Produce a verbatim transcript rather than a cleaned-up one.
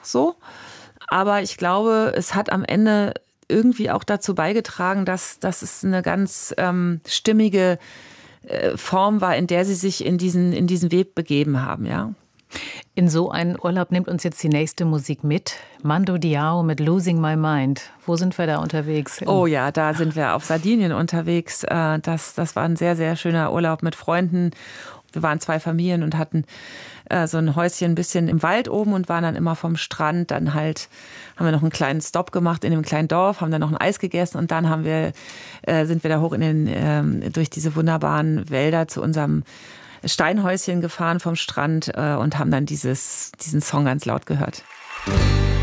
so. Aber ich glaube, es hat am Ende irgendwie auch dazu beigetragen, dass, dass es eine ganz ähm, stimmige äh, Form war, in der sie sich in diesen, in diesen Weg begeben haben, ja. In so einen Urlaub nimmt uns jetzt die nächste Musik mit. Mando Diao mit Losing My Mind. Wo sind wir da unterwegs? Oh ja, da sind wir auf Sardinien unterwegs. Das, das war ein sehr, sehr schöner Urlaub mit Freunden. Wir waren zwei Familien und hatten äh, so ein Häuschen ein bisschen im Wald oben und waren dann immer vom Strand. Dann halt haben wir noch einen kleinen Stopp gemacht in einem kleinen Dorf, haben dann noch ein Eis gegessen und dann haben wir, äh, sind wir da hoch in den, äh, durch diese wunderbaren Wälder zu unserem Steinhäuschen gefahren vom Strand äh, und haben dann dieses, diesen Song ganz laut gehört.